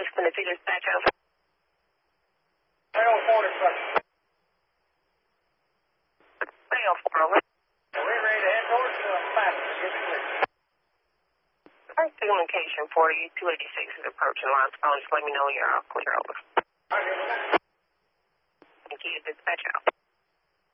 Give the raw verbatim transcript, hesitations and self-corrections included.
Tennessee dispatch out. Rail forty-seven. Rail four oh one. We're ready to head towards the passenger. Get clear. First communication forty-two eighty-six is approaching line phone. Just let me know you're all clear over. All right, Thank you, dispatch out.